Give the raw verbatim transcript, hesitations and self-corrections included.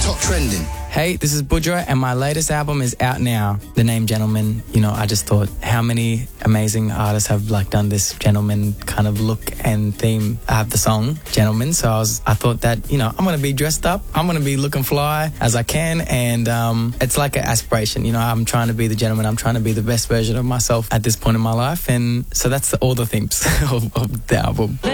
Top trending. Hey, this is Budra, and my latest album is out now. The name Gentleman, you know, I just thought how many amazing artists have like done this gentleman kind of look and theme. I have the song Gentleman, so I was, I thought that, you know, I'm going to be dressed up. I'm going to be looking fly as I can, and um, it's like an aspiration. You know, I'm trying to be the gentleman. I'm trying to be the best version of myself at this point in my life, and so that's the, all the themes of, of the album.